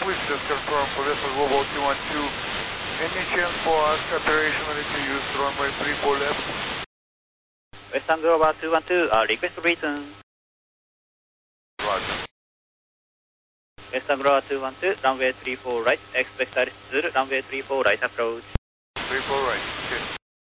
please just confirm for vessel Global 212. Any chance for us operationally to use runway 34 left? Western Global 212, request reason. Roger. Western Global 212, runway 34 right, expect Zulu, runway 34 right approach. 34 right, okay.